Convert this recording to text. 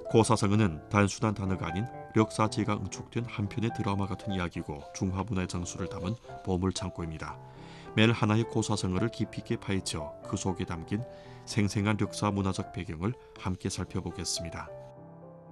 고사성어는 단순한 단어가 아닌 역사지가 응축된 한편의 드라마 같은 이야기고 중화문화의 정수를 담은 보물창고입니다. 매일 하나의 고사성어를 깊이 있게 파헤쳐 그 속에 담긴 생생한 역사 문화적 배경을 함께 살펴보겠습니다.